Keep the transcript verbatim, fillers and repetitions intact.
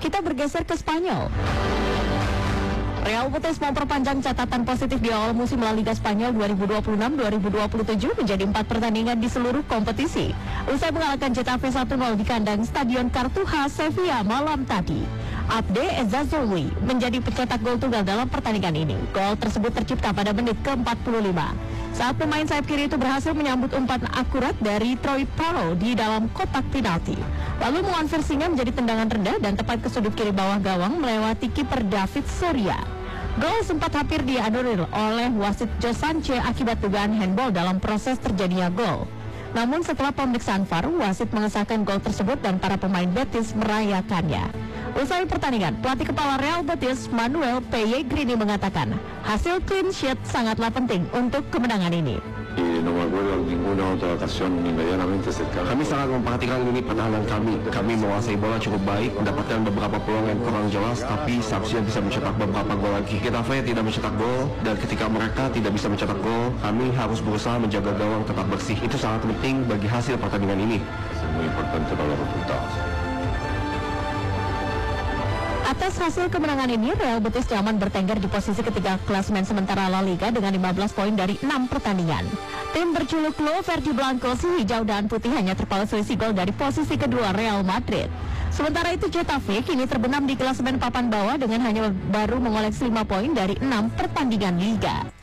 Kita bergeser ke Spanyol. Real Betis memperpanjang catatan positif di awal musim La Liga Spanyol dua ribu dua puluh enam dua ribu dua puluh tujuh menjadi empat pertandingan di seluruh kompetisi. Usai mengalahkan Getafe satu nol di kandang Stadion Cartuja Sevilla malam tadi. Abde Ezzazzouli menjadi pencetak gol tunggal dalam pertandingan ini. Gol tersebut tercipta pada menit ke empat puluh lima. Saat pemain sayap kiri itu berhasil menyambut umpan akurat dari Troy Parro di dalam kotak penalti. Lalu mengonversinya menjadi tendangan rendah dan tepat ke sudut kiri bawah gawang melewati kiper David Soria. Gol sempat hampir dianulir oleh wasit Josance akibat dugaan handball dalam proses terjadinya gol. Namun setelah pemeriksaan V A R, wasit mengesahkan gol tersebut dan para pemain Betis merayakannya. Usai pertandingan, pelatih kepala Real Betis Manuel Pellegrini mengatakan, hasil clean sheet sangatlah penting untuk kemenangan ini. Kami sangat memperhatikan lini pertahanan kami. Kami menguasai bola cukup baik, mendapatkan beberapa peluang yang kurang jelas, tapi seharusnya bisa mencetak beberapa gol lagi. Getafe tidak mencetak gol, dan ketika mereka tidak bisa mencetak gol, kami harus berusaha menjaga gawang tetap bersih. Itu sangat penting bagi hasil pertandingan ini. Atas hasil kemenangan ini, Real Betis nyaman bertengger di posisi ketiga klasemen sementara La Liga dengan lima belas poin dari enam pertandingan. Tim berjuluk Lo Verde Blanco si hijau dan putih hanya terpaut selisih gol dari posisi kedua Real Madrid. Sementara itu Getafe kini terbenam di klasemen papan bawah dengan hanya baru mengoleksi lima poin dari enam pertandingan Liga.